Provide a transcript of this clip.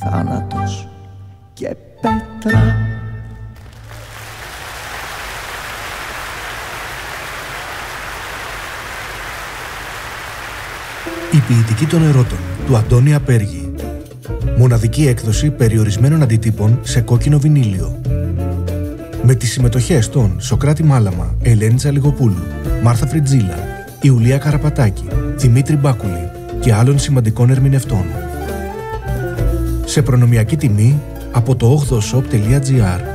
θάνατος και πέτρα. Η ποιητική των ερώτων του Αντώνη Απέργη. Μοναδική έκδοση περιορισμένων αντιτύπων σε κόκκινο βινίλιο. Με τις συμμετοχές των Σοκράτη Μάλαμα, Ελένη Τσαλιγοπούλου, Μάρθα Φριτζίλα, Ιουλία Καραπατάκη, Δημήτρη Μπάκουλη και άλλων σημαντικών ερμηνευτών. Σε προνομιακή τιμή από το 8shop.gr.